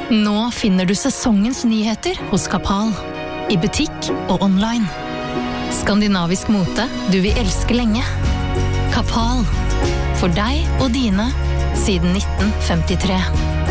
Nå finner du sesongens nyheter hos Kapal. I butikk og online. Skandinavisk mote du vil elske lenge. Kapal. For deg og dine siden 1953.